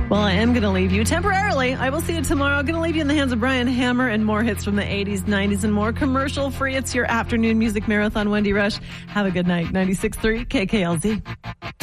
Well, I am going to leave you temporarily. I will see you tomorrow. I'm going to leave you in the hands of Brian Hammer and more hits from the 80s, 90s, and more. Commercial free. It's your afternoon music marathon. Wendy Rush. Have a good night. 96.3 KKLZ.